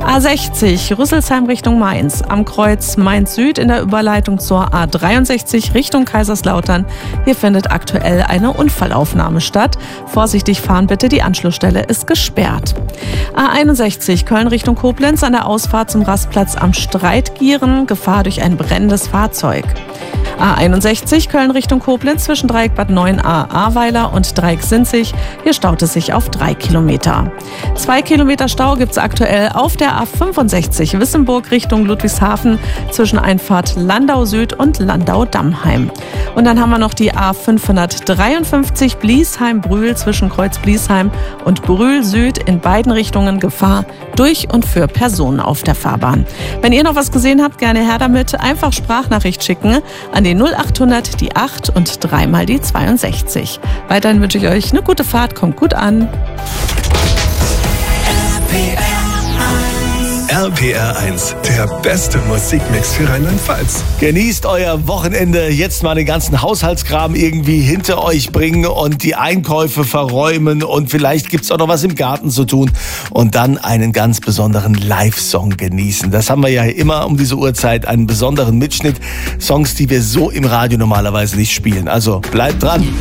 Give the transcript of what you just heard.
A60 Rüsselsheim Richtung Mainz. Am Kreuz Mainz-Süd in der Überleitung zur A63 Richtung Kaiserslautern. Hier findet aktuell eine Unfallaufnahme statt. Vorsichtig fahren bitte, die Anschlussstelle ist gesperrt. A61 Köln Richtung Koblenz an der Ausfahrt zum Rastplatz am Streitgieren. Gefahr durch ein brennendes Fahrzeug. A61 Köln Richtung Koblenz zwischen Dreieck Bad 9a Ahrweiler und Dreieck Sinzig. Hier staut es sich auf 3 Kilometer. 2 Kilometer Stau gibt es aktuell auf der A65 Wissemburg Richtung Ludwigshafen zwischen Einfahrt Landau Süd und Landau-Dammheim. Und dann haben wir noch die A553 Bliesheim-Brühl zwischen Kreuz Bliesheim und Brühl Süd in beiden Richtungen Gefahr durch und für Personen auf der Fahrbahn. Wenn ihr noch was gesehen habt, gerne her damit. Einfach Sprachnachricht schicken an die 0800 die 8 und 3 mal die 62. Weiterhin wünsche ich euch eine gute Fahrt, kommt gut an. RPR 1, der beste Musikmix für Rheinland-Pfalz. Genießt euer Wochenende, jetzt mal den ganzen Haushaltskram irgendwie hinter euch bringen und die Einkäufe verräumen und vielleicht gibt's auch noch was im Garten zu tun und dann einen ganz besonderen Live-Song genießen. Das haben wir ja immer um diese Uhrzeit, einen besonderen Mitschnitt, Songs, die wir so im Radio normalerweise nicht spielen. Also bleibt dran.